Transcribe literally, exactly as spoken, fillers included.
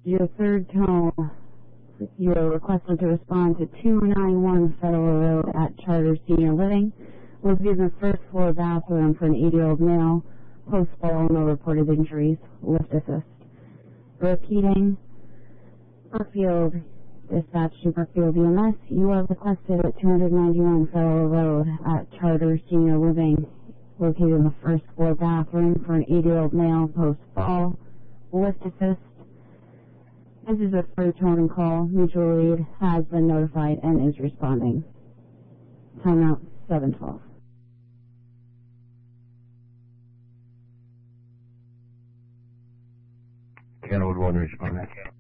Your third tone, you are requested to respond to two ninety-one Federal Road at Charter Senior Living. Located in the first floor bathroom for an eighty-year-old male. Post-fall, no reported injuries. Lift assist. Repeating, Brookfield, dispatch to Brookfield E M S. You are requested at two ninety-one Federal Road at Charter Senior Living. Located in the first floor bathroom for an eighty-year-old male. Post-fall, lift assist. This is a third tone call. Mutual aid has been notified and is responding. Timeout seven twelve. Kenwood one responding.